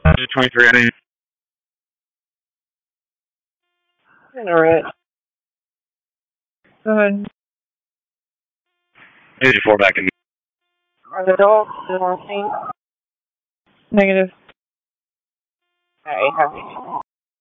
23, I think. Alright. Go ahead. 84 back in. Are the adults still on scene? Negative. Alright,